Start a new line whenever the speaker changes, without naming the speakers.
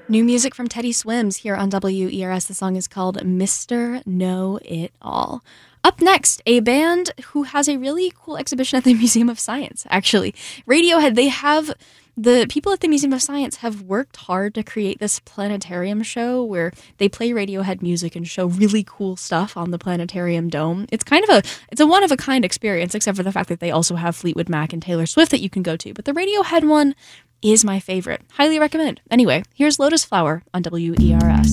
New music from Teddy Swims here on WERS. The song is called Mr. Know It All. Up next, a band who has a really cool exhibition at the Museum of Science, actually. Radiohead, the people at the Museum of Science have worked hard to create this planetarium show where they play Radiohead music and show really cool stuff on the planetarium dome. It's a one-of-a-kind experience, except for the fact that they also have Fleetwood Mac and Taylor Swift that you can go to. But the Radiohead one is my favorite. Highly recommend. Anyway, here's Lotus Flower on WERS.